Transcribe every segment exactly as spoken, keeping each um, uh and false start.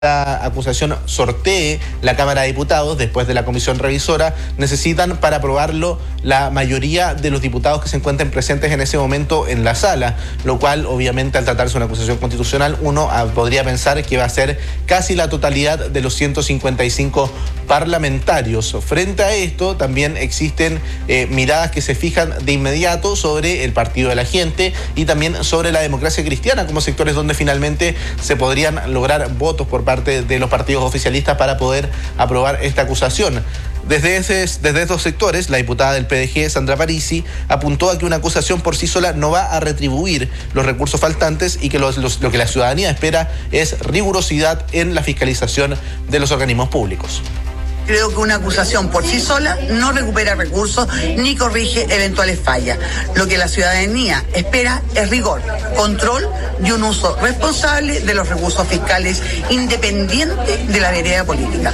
la acusación sortee la Cámara de Diputados después de la comisión revisora, necesitan para aprobarlo la mayoría de los diputados que se encuentren presentes en ese momento en la sala, lo cual obviamente al tratarse de una acusación constitucional uno podría pensar que va a ser casi la totalidad de los ciento cincuenta y cinco parlamentarios. Frente a esto también existen eh, miradas que se fijan de inmediato sobre el Partido de la Gente y también sobre la democracia cristiana como sectores donde finalmente se podrían lograr votos por parte parte de los partidos oficialistas para poder aprobar esta acusación. Desde, ese, desde estos sectores, la diputada del P D G, Sandra Parisi, apuntó a que una acusación por sí sola no va a retribuir los recursos faltantes y que los, los, lo que la ciudadanía espera es rigurosidad en la fiscalización de los organismos públicos. Creo que una acusación por sí sola no recupera recursos ni corrige eventuales fallas. Lo que la ciudadanía espera es rigor, control y un uso responsable de los recursos fiscales independiente de la vereda política.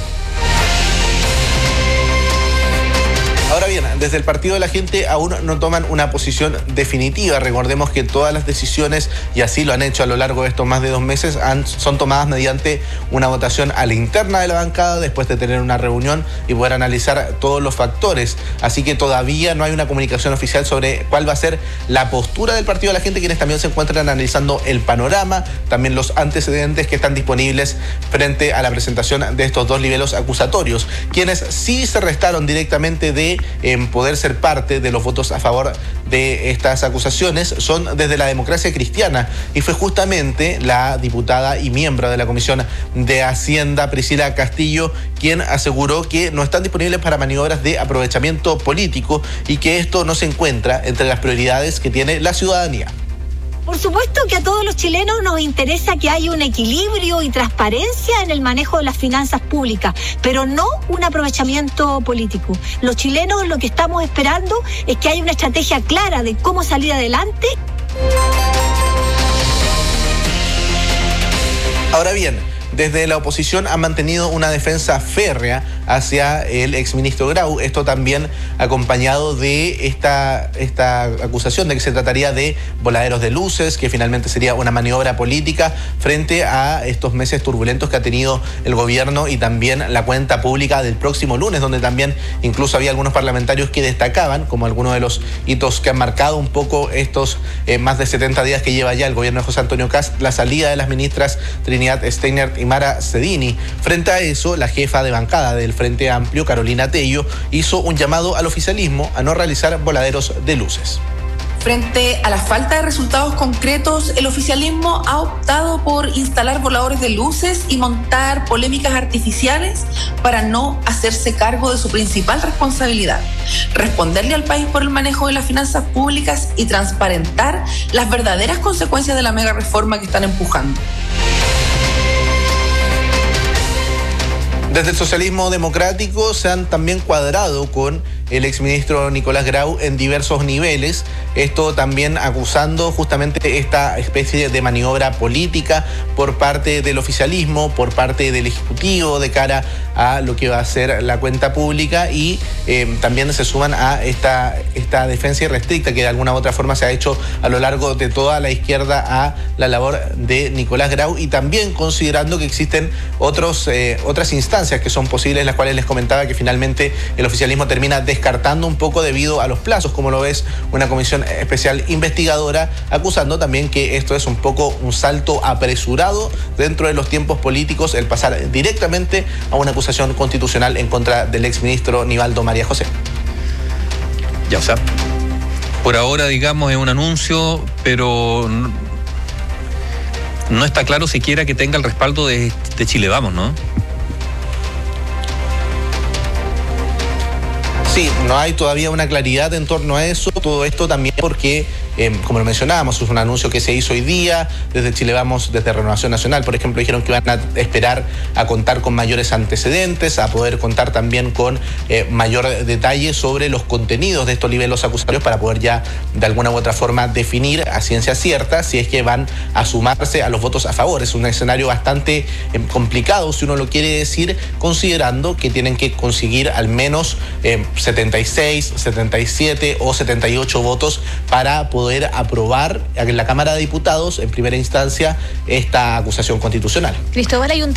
Ahora bien, desde el Partido de la Gente aún no toman una posición definitiva. Recordemos que todas las decisiones, y así lo han hecho a lo largo de estos más de dos meses, han, son tomadas mediante una votación a la interna de la bancada después de tener una reunión y poder analizar todos los factores. Así que todavía no hay una comunicación oficial sobre cuál va a ser la postura del Partido de la Gente, quienes también se encuentran analizando el panorama, también los antecedentes que están disponibles frente a la presentación de estos dos libelos acusatorios. Quienes sí se restaron directamente de en poder ser parte de los votos a favor de estas acusaciones son desde la democracia cristiana, y fue justamente la diputada y miembro de la Comisión de Hacienda, Priscila Castillo, quien aseguró que no están disponibles para maniobras de aprovechamiento político y que esto no se encuentra entre las prioridades que tiene la ciudadanía. Por supuesto que a todos los chilenos nos interesa que haya un equilibrio y transparencia en el manejo de las finanzas públicas, pero no un aprovechamiento político. Los chilenos lo que estamos esperando es que haya una estrategia clara de cómo salir adelante. Ahora bien, desde la oposición han mantenido una defensa férrea hacia el exministro Grau, esto también acompañado de esta, esta acusación de que se trataría de voladeros de luces, que finalmente sería una maniobra política frente a estos meses turbulentos que ha tenido el gobierno y también la cuenta pública del próximo lunes, donde también incluso había algunos parlamentarios que destacaban como algunos de los hitos que han marcado un poco estos eh, más de setenta días que lleva ya el gobierno de José Antonio Kast, la salida de las ministras Trinidad Steinert y Mara Cedini. Frente a eso, la jefa de bancada del Frente Amplio, Carolina Tello, hizo un llamado al oficialismo a no realizar voladeros de luces. Frente a la falta de resultados concretos, el oficialismo ha optado por instalar voladores de luces y montar polémicas artificiales para no hacerse cargo de su principal responsabilidad: responderle al país por el manejo de las finanzas públicas y transparentar las verdaderas consecuencias de la mega reforma que están empujando. Desde el socialismo democrático se han también cuadrado con el exministro Nicolás Grau en diversos niveles, esto también acusando justamente esta especie de maniobra política por parte del oficialismo, por parte del Ejecutivo de cara a lo que va a ser la cuenta pública, y eh, también se suman a esta, esta defensa irrestricta que de alguna u otra forma se ha hecho a lo largo de toda la izquierda a la labor de Nicolás Grau, y también considerando que existen otros, eh, otras instancias que son posibles, las cuales les comentaba que finalmente el oficialismo termina descartando un poco debido a los plazos, como lo es una comisión especial investigadora, acusando también que esto es un poco un salto apresurado dentro de los tiempos políticos, el pasar directamente a una acusación constitucional en contra del exministro Nivaldo María José. Ya, o sea, por ahora, digamos, es un anuncio, pero no, no está claro siquiera que tenga el respaldo de, de Chile Vamos, ¿no? Sí, no hay todavía una claridad en torno a eso. Todo esto también porque, eh, como lo mencionábamos, es un anuncio que se hizo hoy día. Desde Chile Vamos, desde Renovación Nacional, por ejemplo, dijeron que van a esperar a contar con mayores antecedentes, a poder contar también con eh, mayor detalle sobre los contenidos de estos libelos acusatorios para poder ya de alguna u otra forma definir a ciencia cierta si es que van a sumarse a los votos a favor. Es un escenario bastante eh, complicado, si uno lo quiere decir, considerando que tienen que conseguir al menos eh, setenta y seis, setenta y siete o setenta y ocho votos para poder aprobar en la Cámara de Diputados en primera instancia esta acusación constitucional. Cristóbal, hay un